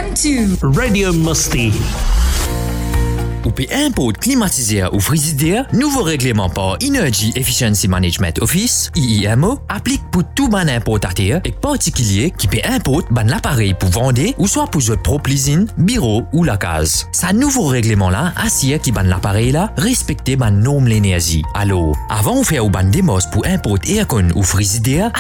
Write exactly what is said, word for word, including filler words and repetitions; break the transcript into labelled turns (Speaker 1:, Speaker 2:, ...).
Speaker 1: to
Speaker 2: Radio Musti.
Speaker 3: Ou peut import climatiseur ou frigidaire, nouveau règlement par Energy Efficiency Management Office, I E M O, applique pour tout ban importateur et particulier qui peut importer ban l'appareil pour vendre ou soit pour votre propre usine, bureau ou la case. Ce nouveau règlement là assure qui ban l'appareil là respecter ban norme l'énergie. Alors, avant de faire ou ban démos pour importer aircon ou frigidaire,